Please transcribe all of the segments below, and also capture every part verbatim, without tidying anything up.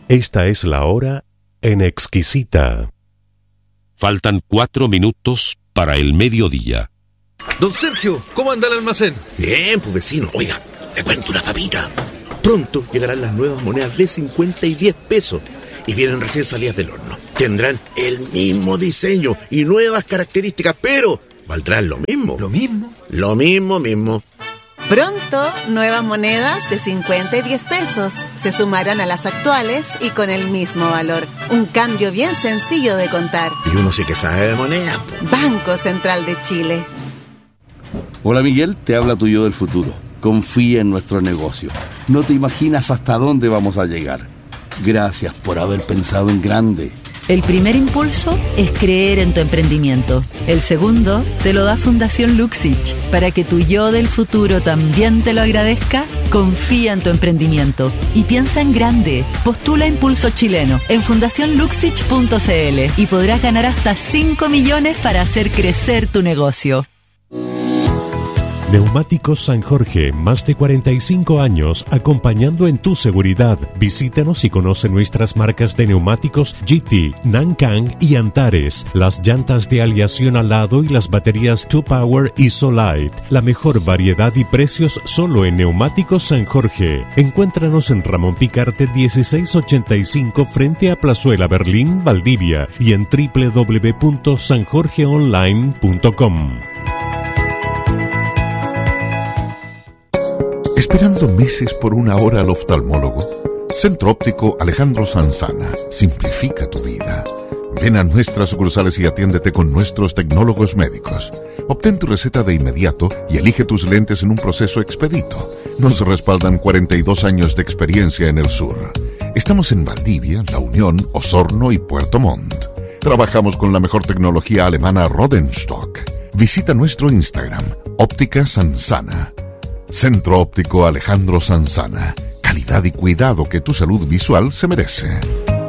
Esta es la hora en Exquisita. Faltan cuatro minutos para el mediodía. Don Sergio, ¿cómo anda el almacén? Bien, pues vecino, oiga, le cuento una papita. Pronto llegarán las nuevas monedas de cincuenta y diez pesos y vienen recién salidas del horno. Tendrán el mismo diseño y nuevas características, pero valdrán lo mismo. ¿Lo mismo? Lo mismo, mismo. Pronto, nuevas monedas de cincuenta y diez pesos se sumarán a las actuales y con el mismo valor. Un cambio bien sencillo de contar. Y uno sí que sabe de monedas. Banco Central de Chile. Hola Miguel, te habla tu yo del futuro. Confía en nuestro negocio. No te imaginas hasta dónde vamos a llegar. Gracias por haber pensado en grande. El primer impulso es creer en tu emprendimiento. El segundo te lo da Fundación Luxich. Para que tu yo del futuro también te lo agradezca, confía en tu emprendimiento y piensa en grande. Postula Impulso Chileno en fundación luxich punto c l y podrás ganar hasta cinco millones para hacer crecer tu negocio. Neumáticos San Jorge, más de cuarenta y cinco años acompañando en tu seguridad. Visítanos y conoce nuestras marcas de neumáticos G T, Nankang y Antares, las llantas de aleación al lado y las baterías two Power y Solite. La mejor variedad y precios solo en Neumáticos San Jorge. Encuéntranos en Ramón Picarte dieciséis ochenta y cinco frente a Plazuela Berlín, Valdivia y en doble u doble u doble u punto san jorge online punto com. ¿Esperando meses por una hora al oftalmólogo? Centro Óptico Alejandro Sanzana. Simplifica tu vida. Ven a nuestras sucursales y atiéndete con nuestros tecnólogos médicos. Obtén tu receta de inmediato y elige tus lentes en un proceso expedito. Nos respaldan cuarenta y dos años de experiencia en el sur. Estamos en Valdivia, La Unión, Osorno y Puerto Montt. Trabajamos con la mejor tecnología alemana Rodenstock. Visita nuestro Instagram, Óptica Sanzana. Centro Óptico Alejandro Sanzana. Calidad y cuidado que tu salud visual se merece.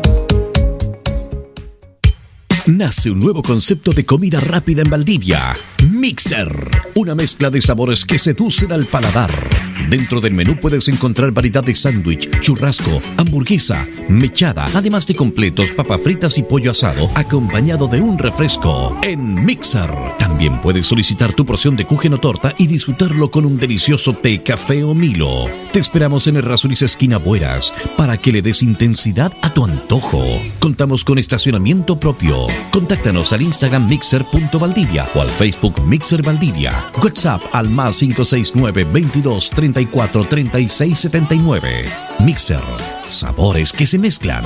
Nace un nuevo concepto de comida rápida en Valdivia. Mixer. Una mezcla de sabores que seducen al paladar. Dentro del menú puedes encontrar variedad de sándwich, churrasco, hamburguesa, mechada, además de completos, papas fritas y pollo asado, acompañado de un refresco. En Mixer. También puedes solicitar tu porción de kuchen o torta y disfrutarlo con un delicioso té, café o Milo. Te esperamos en Errázuriz esquina Bueras para que le des intensidad a tu antojo. Contamos con estacionamiento propio. Contáctanos al Instagram mixer punto valdivia o al Facebook Mixer Valdivia. WhatsApp al más cinco seis nueve, veintidós, treinta y cuatro, treinta y seis, setenta y nueve. Mixer. Sabores que se mezclan.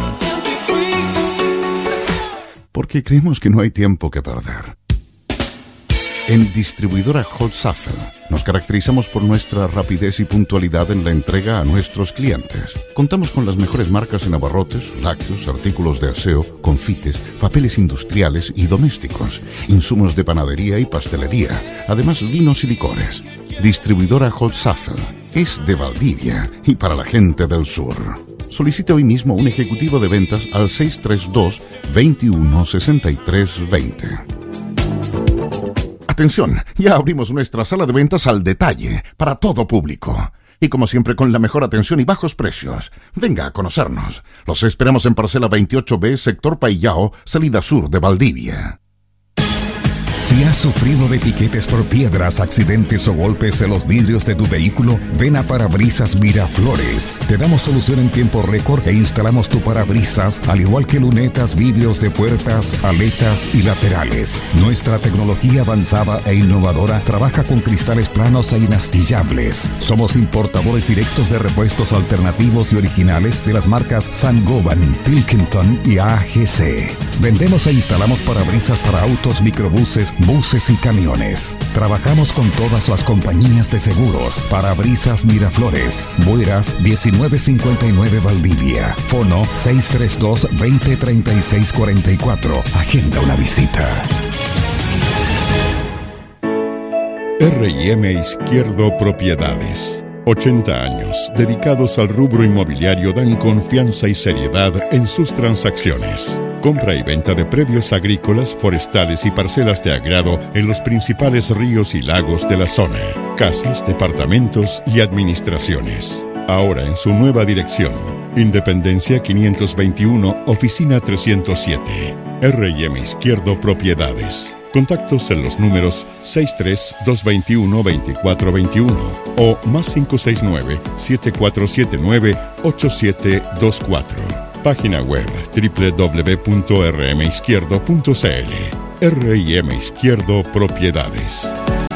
Porque creemos que no hay tiempo que perder. En Distribuidora Holzapfel nos caracterizamos por nuestra rapidez y puntualidad en la entrega a nuestros clientes. Contamos con las mejores marcas en abarrotes, lácteos, artículos de aseo, confites, papeles industriales y domésticos, insumos de panadería y pastelería, además vinos y licores. Distribuidora Holzapfel es de Valdivia y para la gente del sur. Solicite hoy mismo un ejecutivo de ventas al seis tres dos, veintiuno, sesenta y tres, veinte. Atención, ya abrimos nuestra sala de ventas al detalle, para todo público. Y como siempre con la mejor atención y bajos precios. Venga a conocernos. Los esperamos en parcela veintiocho B, sector Paillao, salida sur de Valdivia. Si has sufrido de piquetes por piedras, accidentes o golpes en los vidrios de tu vehículo, ven a Parabrisas Miraflores. Te damos solución en tiempo récord e instalamos tu parabrisas, al igual que lunetas, vidrios de puertas, aletas y laterales. Nuestra tecnología avanzada e innovadora trabaja con cristales planos e inastillables. Somos importadores directos de repuestos alternativos y originales de las marcas Saint-Gobain, Pilkington y A G C. Vendemos e instalamos parabrisas para autos, microbuses, buses y camiones. Trabajamos con todas las compañías de seguros. Parabrisas Miraflores, Bueras diecinueve cincuenta y nueve Valdivia. Fono seis tres dos, veinte, treinta y seis cuarenta y cuatro. Agenda una visita. R y M Izquierdo Propiedades. ochenta años dedicados al rubro inmobiliario dan confianza y seriedad en sus transacciones. Compra y venta de predios agrícolas, forestales y parcelas de agrado en los principales ríos y lagos de la zona. Casas, departamentos y administraciones. Ahora en su nueva dirección. Independencia quinientos veintiuno, oficina trescientos siete. R y M Izquierdo Propiedades. Contactos en los números seis tres dos dos uno dos cuatro dos uno o más cinco seis nueve siete cuatro siete nueve ocho siete dos cuatro. Página web doble u doble u doble u punto r m izquierdo punto c l. R y M Izquierdo Propiedades.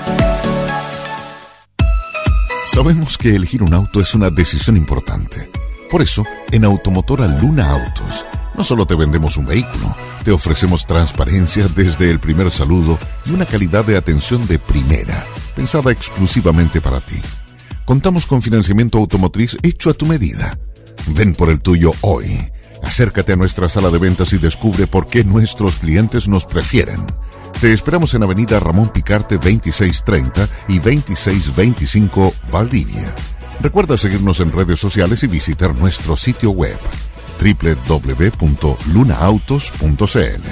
Sabemos que elegir un auto es una decisión importante. Por eso, en Automotora Luna Autos, no solo te vendemos un vehículo, te ofrecemos transparencia desde el primer saludo y una calidad de atención de primera, pensada exclusivamente para ti. Contamos con financiamiento automotriz hecho a tu medida. Ven por el tuyo hoy. Acércate a nuestra sala de ventas y descubre por qué nuestros clientes nos prefieren. Te esperamos en Avenida Ramón Picarte veintiséis treinta y veintiséis veinticinco Valdivia. Recuerda seguirnos en redes sociales y visitar nuestro sitio web doble u doble u doble u punto luna autos punto c l.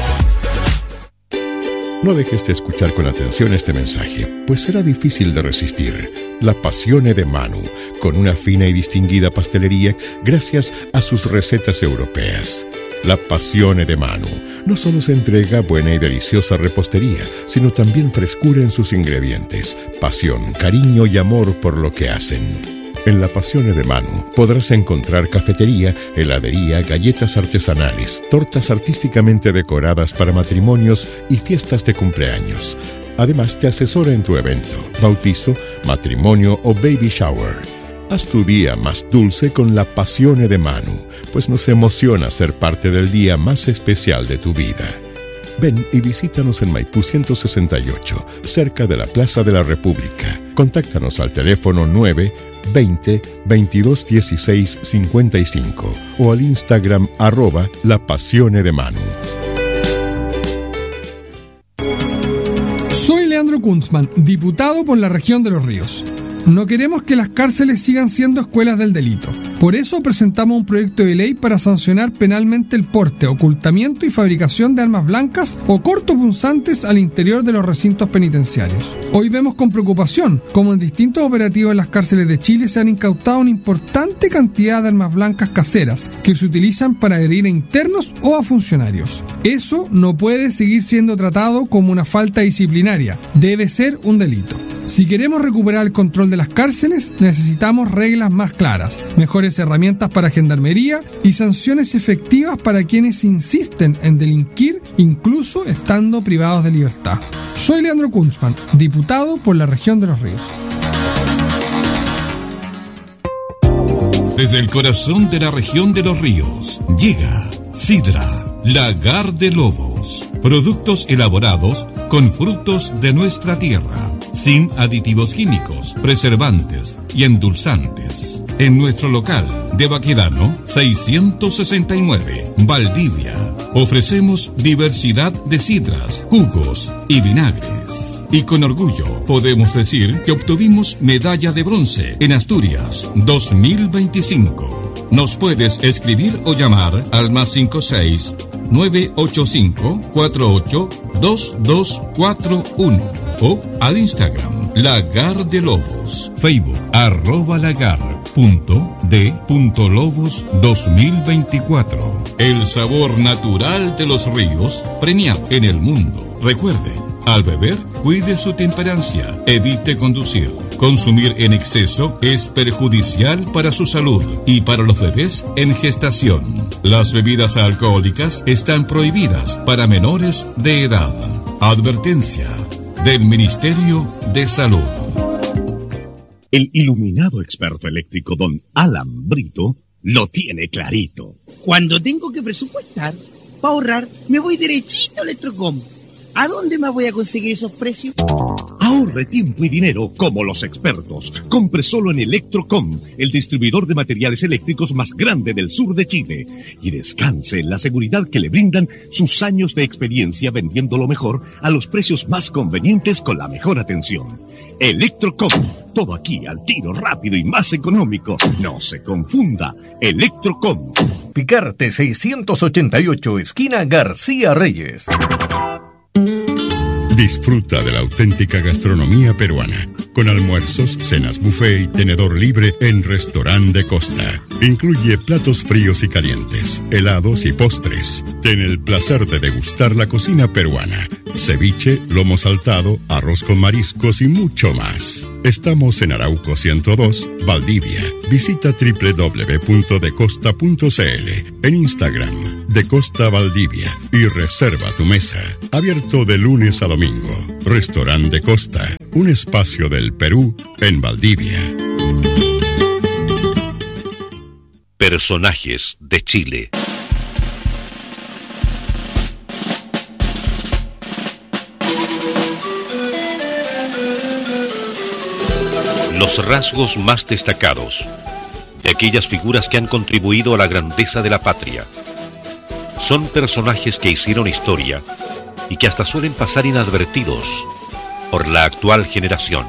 No dejes de escuchar con atención este mensaje, pues será difícil de resistir. La Passione de Manu, con una fina y distinguida pastelería gracias a sus recetas europeas. La Passione de Manu no solo se entrega buena y deliciosa repostería, sino también frescura en sus ingredientes, pasión, cariño y amor por lo que hacen. En La Passione de Manu podrás encontrar cafetería, heladería, galletas artesanales, tortas artísticamente decoradas para matrimonios y fiestas de cumpleaños. Además, te asesora en tu evento, bautizo, matrimonio o baby shower. Haz tu día más dulce con La Passione de Manu, pues nos emociona ser parte del día más especial de tu vida. Ven y visítanos en Maipú ciento sesenta y ocho, cerca de la Plaza de la República. Contáctanos al teléfono nueve veinte veintidós dieciséis cincuenta y cinco o al Instagram arroba La Passione de Manu. Soy Leandro Kunzman, diputado por la región de Los Ríos. No queremos que las cárceles sigan siendo escuelas del delito. Por eso presentamos un proyecto de ley para sancionar penalmente el porte, ocultamiento y fabricación de armas blancas o cortopunzantes al interior de los recintos penitenciarios. Hoy vemos con preocupación cómo en distintos operativos en las cárceles de Chile se han incautado una importante cantidad de armas blancas caseras que se utilizan para herir a internos o a funcionarios. Eso no puede seguir siendo tratado como una falta disciplinaria, debe ser un delito. Si queremos recuperar el control de las cárceles, necesitamos reglas más claras, mejores herramientas para gendarmería y sanciones efectivas para quienes insisten en delinquir, incluso estando privados de libertad. Soy Leandro Kunzman, diputado por la región de Los Ríos. Desde el corazón de la región de Los Ríos, llega Sidra, Lagar de Lobos. Productos elaborados con frutos de nuestra tierra, sin aditivos químicos, preservantes y endulzantes. En nuestro local de Baquedano seiscientos sesenta y nueve, Valdivia, ofrecemos diversidad de sidras, jugos y vinagres. Y con orgullo podemos decir que obtuvimos medalla de bronce en Asturias dos mil veinticinco. Nos puedes escribir o llamar al más cinco seis nueve ocho cinco cuatro ocho dos dos cuatro uno o al Instagram Lagar de Lobos, Facebook arroba lagar punto de punto lobos dos mil veinticuatro. El sabor natural de los ríos premiado en el mundo. Recuerde, al beber, cuide su temperancia, evite conducir. Consumir en exceso es perjudicial para su salud y para los bebés en gestación. Las bebidas alcohólicas están prohibidas para menores de edad. Advertencia del Ministerio de Salud. El iluminado experto eléctrico don Alan Brito lo tiene clarito. Cuando tengo que presupuestar, para ahorrar, me voy derechito a Electrocom. ¿A dónde más voy a conseguir esos precios? Ahorre tiempo y dinero como los expertos. Compre solo en Electrocom, el distribuidor de materiales eléctricos más grande del sur de Chile. Y descanse en la seguridad que le brindan sus años de experiencia vendiendo lo mejor a los precios más convenientes con la mejor atención. Electrocom, todo aquí al tiro, rápido y más económico. No se confunda, Electrocom. Picarte seiscientos ochenta y ocho, esquina García Reyes. Disfruta de la auténtica gastronomía peruana, con almuerzos, cenas buffet y tenedor libre en Restaurant de Costa. Incluye platos fríos y calientes, helados y postres. Ten el placer de degustar la cocina peruana, ceviche, lomo saltado, arroz con mariscos y mucho más. Estamos en Arauco ciento dos, Valdivia. Visita doble u doble u doble u punto de costa punto c l, en Instagram, De Costa Valdivia, y reserva tu mesa. Abierto de lunes a domingo. Restaurant de Costa, un espacio del Perú en Valdivia. Personajes de Chile. Los rasgos más destacados de aquellas figuras que han contribuido a la grandeza de la patria. Son personajes que hicieron historia y que hasta suelen pasar inadvertidos por la actual generación.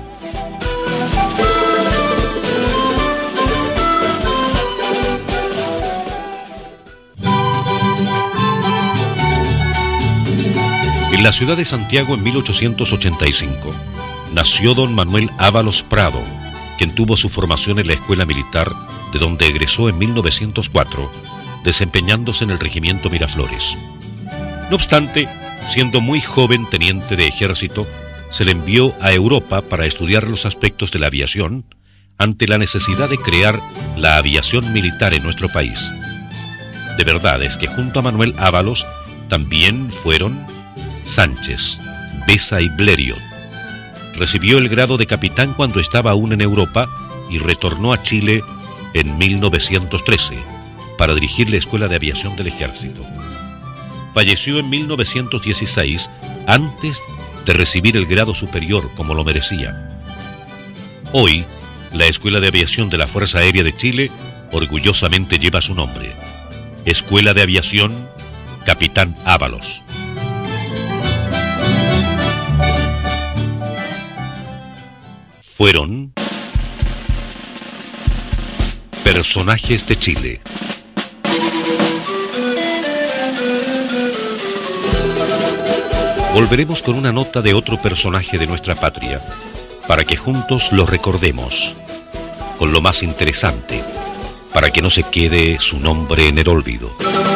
En la ciudad de Santiago, en mil ochocientos ochenta y cinco, nació don Manuel Ávalos Prado, quien tuvo su formación en la Escuela Militar, de donde egresó en mil novecientos cuatro, desempeñándose en el Regimiento Miraflores. No obstante, siendo muy joven teniente de ejército, se le envió a Europa para estudiar los aspectos de la aviación, ante la necesidad de crear la aviación militar en nuestro país. De verdad es que junto a Manuel Ávalos también fueron Sánchez, Besa y Blériot. Recibió el grado de capitán cuando estaba aún en Europa y retornó a Chile en mil novecientos trece para dirigir la Escuela de Aviación del Ejército. Falleció en mil novecientos dieciséis antes de recibir el grado superior como lo merecía. Hoy, la Escuela de Aviación de la Fuerza Aérea de Chile orgullosamente lleva su nombre: Escuela de Aviación Capitán Ávalos. Fueron personajes de Chile. Volveremos con una nota de otro personaje de nuestra patria, para que juntos lo recordemos, con lo más interesante, para que no se quede su nombre en el olvido.